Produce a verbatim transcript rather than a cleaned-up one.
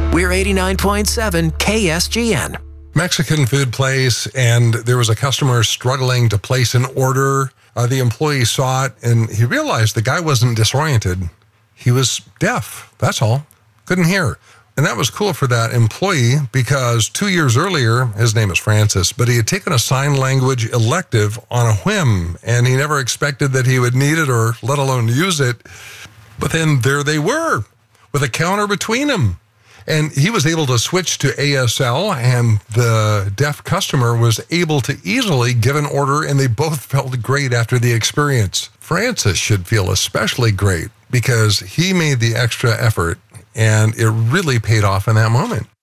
We're eighty-nine point seven K S G N. Mexican food place, and there was a customer struggling to place an order. Uh, the employee saw it, and he realized the guy wasn't disoriented. He was deaf, that's all. Couldn't hear. And that was cool for that employee because two years earlier, his name is Francis, but he had taken a sign language elective on a whim, and he never expected that he would need it or let alone use it. But then there they were with a counter between them. And he was able to switch to A S L, and the deaf customer was able to easily give an order, and they both felt great after the experience. Francis should feel especially great because he made the extra effort, and it really paid off in that moment.